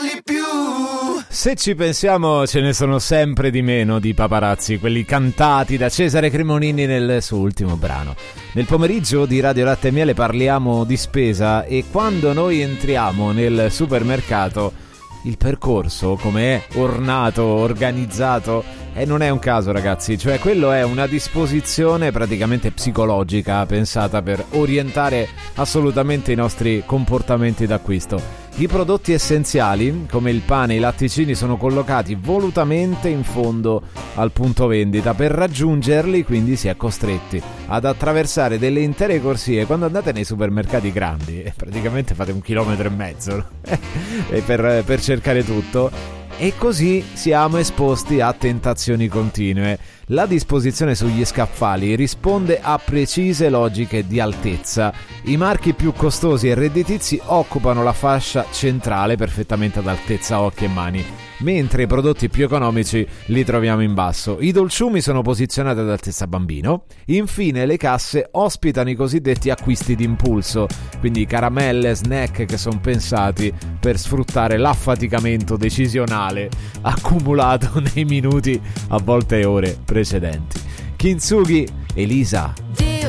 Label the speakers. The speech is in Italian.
Speaker 1: parli più.
Speaker 2: Se ci pensiamo, ce ne sono sempre di meno di paparazzi, quelli cantati da Cesare Cremonini nel suo ultimo brano. Nel pomeriggio di Radio Latte e Miele parliamo di spesa e quando noi entriamo nel supermercato il percorso, come è ornato, organizzato, non è un caso, ragazzi, cioè quello è una disposizione praticamente psicologica pensata per orientare assolutamente i nostri comportamenti d'acquisto. I prodotti essenziali, come il pane e i latticini, sono collocati volutamente in fondo al punto vendita. Per raggiungerli, quindi, si è costretti ad attraversare delle intere corsie. Quando andate nei supermercati grandi, praticamente fate 1,5 chilometri per cercare tutto. E così siamo esposti a tentazioni continue. La disposizione sugli scaffali risponde a precise logiche di altezza. I marchi più costosi e redditizi occupano la fascia centrale perfettamente ad altezza occhi e mani, mentre i prodotti più economici li troviamo in basso. I dolciumi sono posizionati ad altezza bambino. Infine le casse ospitano i cosiddetti acquisti d'impulso, quindi caramelle, snack che sono pensati per sfruttare l'affaticamento decisionale accumulato nei minuti, a volte ore precedenti. Kintsugi, Elisa.